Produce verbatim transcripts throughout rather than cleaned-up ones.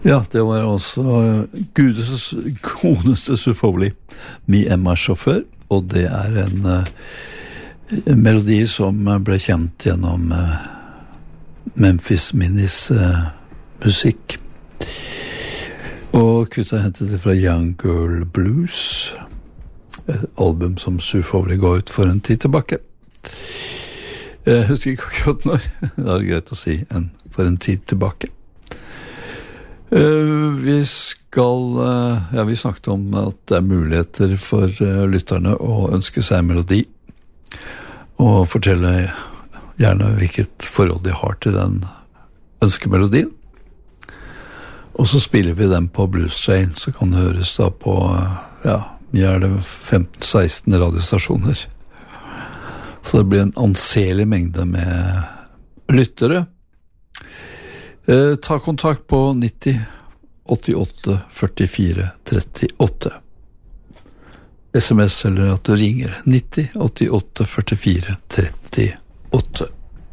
Ja, det var også Gudes godeste Sufoli, Mi Emma Sjåfør, og det er en, en melodi som ble kjent gjennom Memphis Minis uh, musikk. Og kutta hentet det fra Young Girl Blues, et album som Sufoli ga ut for en tid tilbake. Jeg husker ikke akkurat når, det er greit å si, en, for en tid tilbake. Uh, vi skal, uh, ja, vi snakket om at det er muligheter for uh, lytterne å ønske seg en melodi, og fortelle gjerne hvilket forhold de har til den ønskemelodien. Og så spiller vi den på Blues Train, så kan det høres da på, uh, ja, vi er det femten seksten radiostasjoner. Så det blir en anselig mengde med lyttere. Eh, ta kontakt på nitti åttiåtte førtifire trettiåtte. S M S eller at du ringer nitti åttiåtte førtifire trettiåtte.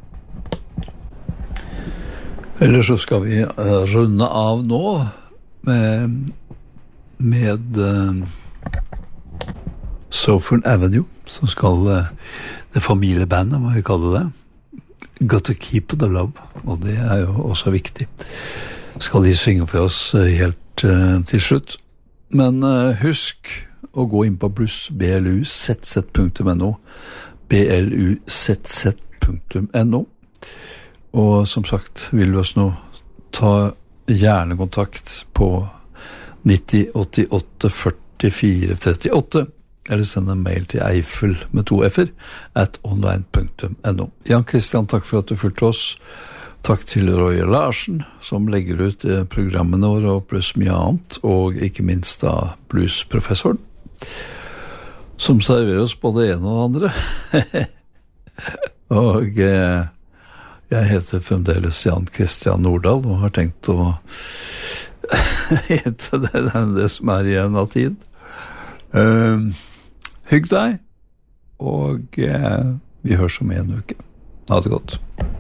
Eller så skal vi uh, runde av nå med, med uh, Southern Avenue, som skal uh, det familiebandet, hva vi kaller det. Got to keep the love, og det er jo også viktig. Skal de synge for oss helt uh, til slutt. Men uh, husk å gå inn på blues, b l u z z punktum n o, b l u z z punktum n o. Og som sagt, vil du oss nå ta gjerne kontakt på nitti åttiåtte førtifire trettiåtte, eller send en mail til Eiffel med to f-er at online punktum n o. Jan Christian, takk for at du fulgte oss. Takk til Roy Larsen, som legger ut programmene våre og pluss mye annet, og ikke minst da bluesprofessoren, som serverer oss både det ene og det andre. Og eh, jeg heter fremdeles Jan Christian Nordahl, og har tenkt å hete det, det, det som er igjen av tid. Um, Hygg deg, og eh, vi høres om en uke. Ha det godt.